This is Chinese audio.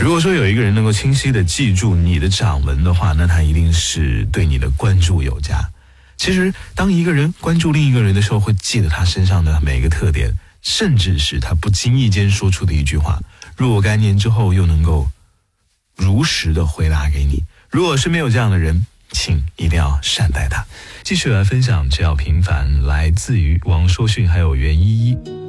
如果说有一个人能够清晰地记住你的掌纹的话，那他一定是对你的关注有加。其实当一个人关注另一个人的时候，会记得他身上的每一个特点，甚至是他不经意间说出的一句话，若干年之后又能够如实的回答给你。如果是没有这样的人，请一定要善待他。继续来分享只要平凡，来自于王硕迅还有袁依依。